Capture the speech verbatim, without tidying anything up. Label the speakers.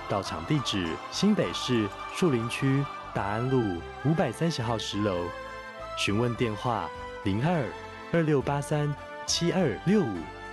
Speaker 1: 到场地址：新北市树林区大安路五百三十号十楼。询问电话：零二二六八三七二六五。